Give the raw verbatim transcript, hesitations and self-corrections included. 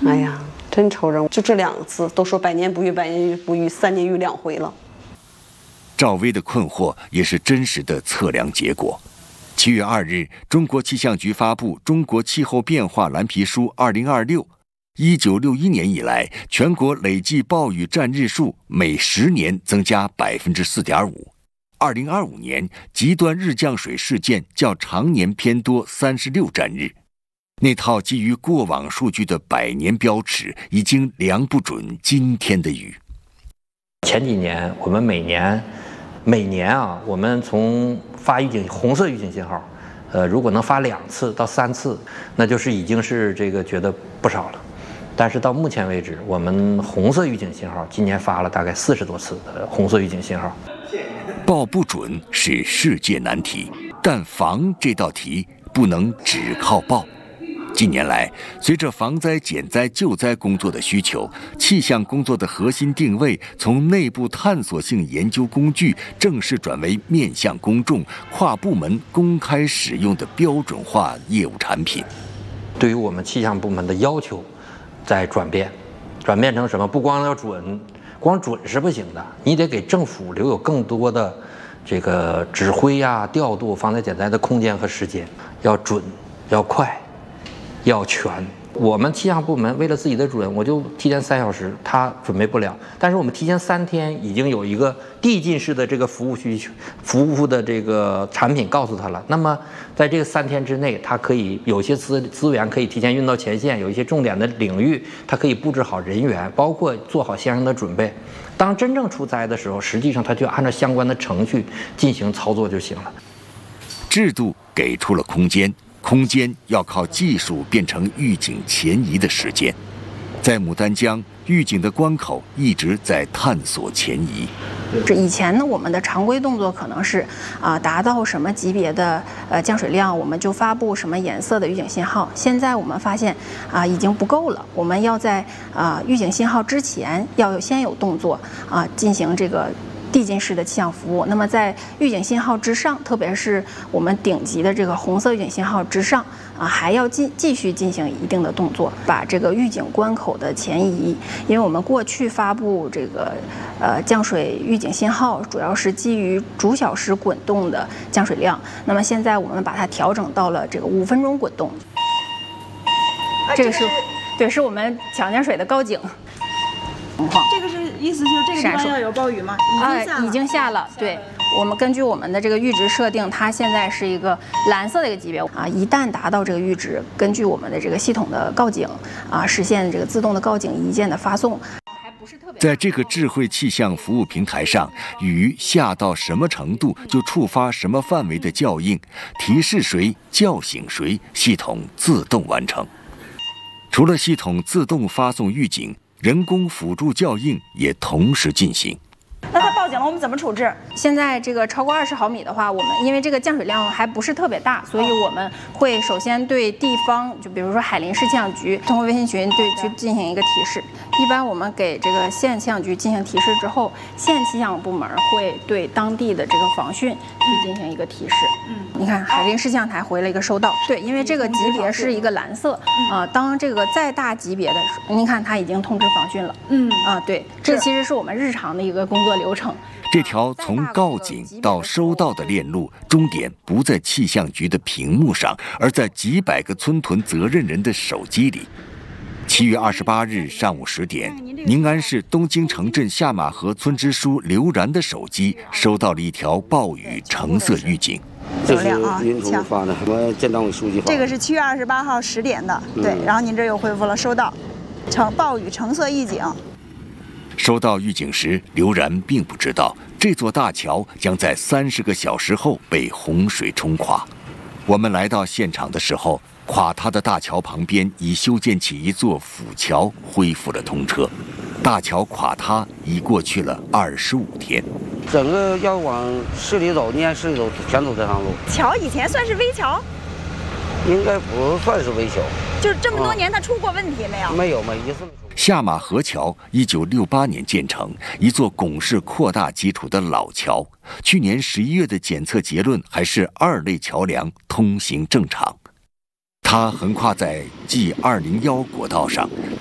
哎呀，真愁人！就这两次，都说百年不遇，百年不遇，三年遇两回了。 赵薇的困惑也是真实的测量结果。七月二日，中国气象局发布《中国气候变化蓝皮书二零二六》，一九六一年以来，全国累计暴雨占日数每十年增加百分之四点五。二零二五年，极端日降水事件较常年偏多三十六占日。那套基于过往数据的百年标尺，已经量不准今天的雨。 前几年，我们每年，每年啊，我们从发预警红色预警信号，呃，如果能发两次到三次，那就是已经是这个觉得不少了。但是到目前为止，我们红色预警信号今年发了大概四十多次的红色预警信号。 报不准是世界难题，但防这道题不能只靠报。近年来，随着防灾、减灾、救灾工作的需求，气象工作的核心定位从内部探索性研究工具正式转为面向公众、跨部门公开使用的标准化业务产品。 对于我们气象部门的要求在转变，转变成什么？不光要准，光准是不行的，你得给政府留有更多的这个指挥呀、调度防灾减灾的空间和时间，要准，要快。要全，我们气象部门为了自己的准，我就提前三小时，他准备不了。但是我们提前三天已经有一个递进式的这个服务需求、服务的这个产品告诉他了。那么在这个三天之内，他可以有些资资源可以提前运到前线，有一些重点的领域，他可以布置好人员，包括做好相应的准备。当真正出灾的时候，实际上他就按照相关的程序进行操作就行了。 制度给出了空间。空间要靠技术变成预警前移的时间，在牡丹江，预警的关口一直在探索前移。 这以前呢，我们的常规动作可能是啊、呃，达到什么级别的呃降水量，我们就发布什么颜色的预警信号。现在我们发现啊、呃，已经不够了，我们要在啊、呃、预警信号之前要有先有动作啊、呃，进行这个。递进式的气象服务，那么在预警信号之上，特别是我们顶级的这个红色预警信号之上啊，还要继继续进行一定的动作，把这个预警关口的前移。因为我们过去发布这个呃降水预警信号，主要是基于逐小时滚动的降水量，那么现在我们把它调整到了这个五分钟滚动。这个是，对，是我们抢江水的高警。 这个是意思就是这个地方要有暴雨吗？已经下了， 已经下了。对，我们根据我们的这个阈值设定，它现在是一个蓝色的一个级别啊。一旦达到这个阈值，根据我们的这个系统的告警啊，实现这个自动的告警一键的发送。 在这个智慧气象服务平台上，雨下到什么程度就触发什么范围的校应，提示谁，叫醒谁，系统自动完成。除了系统自动发送预警，人工辅助校应也同时进行。 那它报警了，我们怎么处置？ 现在这个超过二十毫米的话，我们因为这个降水量还不是特别大，所以我们会首先对地方，就比如说海林市气象局，通过微信群对去进行一个提示。一般我们给这个县气象局进行提示之后，县气象部门会对当地的这个防汛去进行一个提示。嗯，你看海林市气象台回了一个收到。对，因为这个级别是一个蓝色啊、呃，当这个再大级别的，您看它已经通知防汛了。嗯啊，对，这其实是我们日常的一个工作流程。 这条从告警到收到的链路，终点不在气象局的屏幕上，而在几百个村屯责任人的手机里。七月二十八日上午十点，宁安市东京城镇下马河村支书刘然的手机收到了一条暴雨橙色预警。 这是民众发的，我县党委书记发的。 这个是七月二十八号十点的，对。然后您这又回复了收到，橙暴雨橙色预警。 收到预警时，刘然并不知道这座大桥将在三十个小时后被洪水冲垮。我们来到现场的时候，垮塌的大桥旁边已修建起一座辅桥，恢复了通车。大桥垮塌已过去了二十五天。 整个要往市里走，宁安市里走，全走这趟路。 桥以前算是危桥？ 应该不算是危桥。 就是这么多年，它出过问题没有？ 没有，没一次没出。 下马河桥一九六八年建成，一座拱式扩大基础的老桥。去年十一月的检测结论还是二类桥梁通行正常。它横跨在 G 二零一国道上，